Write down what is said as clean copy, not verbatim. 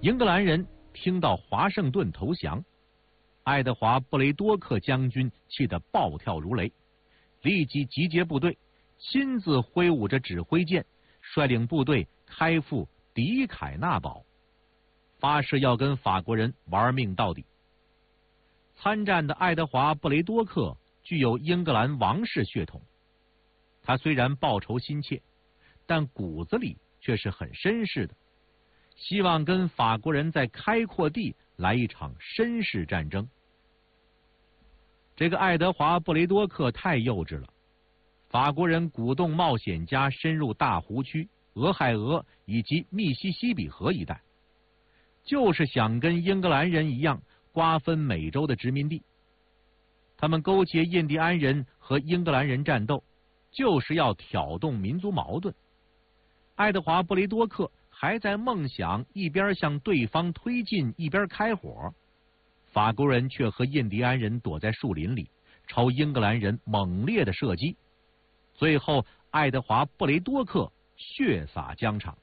英格兰人听到华盛顿投降，爱德华·布雷多克将军气得暴跳如雷，立即集结部队，亲自挥舞着指挥剑，率领部队开赴迪凯纳堡，发誓要跟法国人玩命到底。参战的爱德华·布雷多克具有英格兰王室血统，他虽然报仇心切，但骨子里却是很绅士的，希望跟法国人在开阔地来一场绅士战争。这个爱德华·布雷多克太幼稚了，法国人鼓动冒险家深入大湖区、俄亥俄以及密西西比河一带，就是想跟英格兰人一样瓜分美洲的殖民地。他们勾结印第安人和英格兰人战斗，就是要挑动民族矛盾。爱德华·布雷多克还在梦想一边向对方推进，一边开火。法国人却和印第安人躲在树林里，朝英格兰人猛烈的射击。最后，爱德华·布雷多克血洒疆场。